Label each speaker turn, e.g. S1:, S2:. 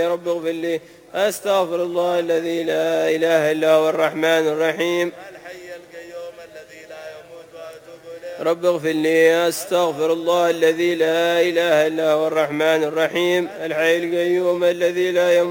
S1: رب اغفر لي أستغفر الله الذي لا إله إلا هو الرحمن الرحيم
S2: الحي القيوم الذي لا يموت وأتوب إليه.
S1: رب اغفر لي أستغفر الله الذي لا إله إلا هو الرحمن الرحيم الحي القيوم الذي لا يموت